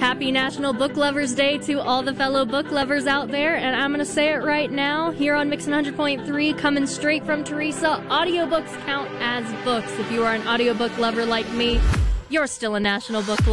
Happy National Book Lovers Day to all the fellow book lovers out there, and I'm going to say it right now here on Mix 100.3, coming straight from Teresa, audiobooks count as books. If you are an audiobook lover like me, you're still a national book lover.